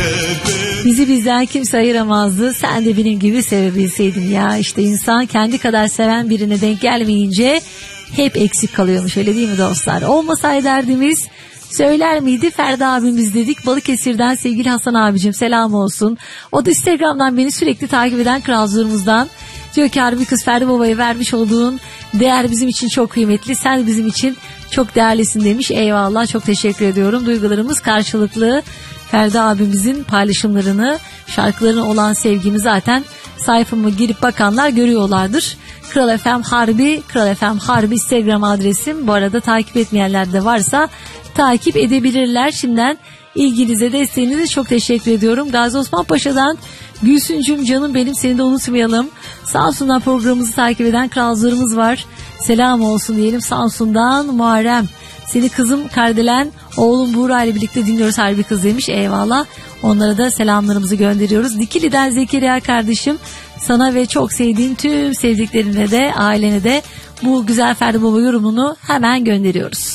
Bizi bizden kimse ayıramazdı. Sen de benim gibi sevebilseydin ya. İşte insan kendi kadar seven birine denk gelmeyince hep eksik kalıyormuş, öyle değil mi dostlar? Olmasaydı derdimiz söyler miydi Ferdi abimiz dedik. Balıkesir'den sevgili Hasan abicim selam olsun. O da Instagram'dan beni sürekli takip eden kralcılarımızdan. Diyor ki harbi kız, Ferdi babaya vermiş olduğun değer bizim için çok kıymetli. Sen de bizim için çok değerlisin demiş. Eyvallah, çok teşekkür ediyorum. Duygularımız karşılıklı. Ferdi abimizin paylaşımlarını, şarkılarına olan sevgimi zaten sayfama girip bakanlar görüyorlardır. Kral FM Harbi, Kral FM Harbi Instagram adresim. Bu arada takip etmeyenler de varsa takip edebilirler. Şimdiden ilginize, desteğinize çok teşekkür ediyorum. Gazi Osman Paşa'dan Gülsüncüm canım benim, seni de unutmayalım. Samsun'dan programımızı takip eden kralcılarımız var. Selam olsun diyelim. Samsun'dan Muharrem, seni kızım Kardelen, oğlum Buğra ile birlikte dinliyoruz harbi kız demiş. Eyvallah. Onlara da selamlarımızı gönderiyoruz. Dikili'den Zekeriya kardeşim, sana ve çok sevdiğin tüm sevdiklerine de, ailene de bu güzel Ferdi Baba yorumunu hemen gönderiyoruz.